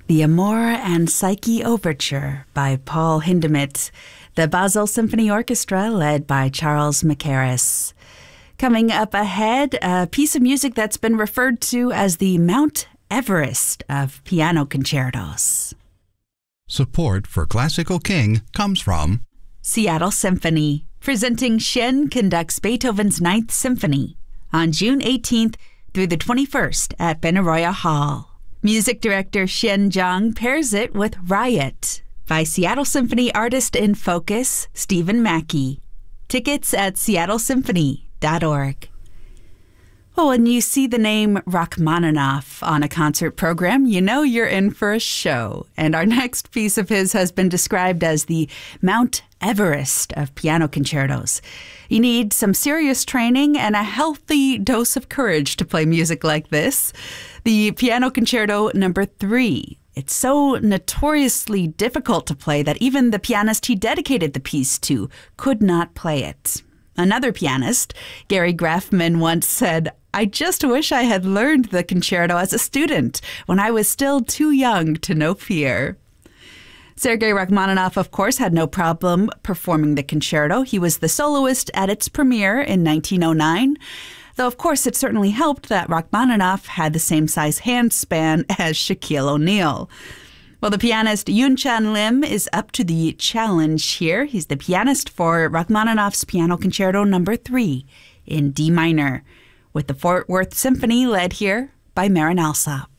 The Amor and Psyche Overture by Paul Hindemith, the Basel Symphony Orchestra led by Charles Mackerras. Coming up ahead, a piece of music that's been referred to as the Mount Everest of piano concertos. Support for Classical King comes from Seattle Symphony, presenting Shen conducts Beethoven's Ninth Symphony on June 18th through the 21st at Benaroya Hall. Music director Shen Zhang pairs it with Riot by Seattle Symphony artist in focus Stephen Mackey. Tickets at seattlesymphony.org. Well, when you see the name Rachmaninoff on a concert program, you know you're in for a show. And our next piece of his has been described as the Mount Everest of piano concertos. You need some serious training and a healthy dose of courage to play music like this. The Piano Concerto No. 3. It's so notoriously difficult to play that even the pianist he dedicated the piece to could not play it. Another pianist, Gary Grafman, once said, "I just wish I had learned the concerto as a student when I was still too young to know fear." Sergei Rachmaninoff, of course, had no problem performing the concerto. He was the soloist at its premiere in 1909. Though, of course, it certainly helped that Rachmaninoff had the same size hand span as Shaquille O'Neal. Well, the pianist Yunchan Lim is up to the challenge here. He's the pianist for Rachmaninoff's Piano Concerto No. 3 in D minor, with the Fort Worth Symphony led here by Marin Alsop.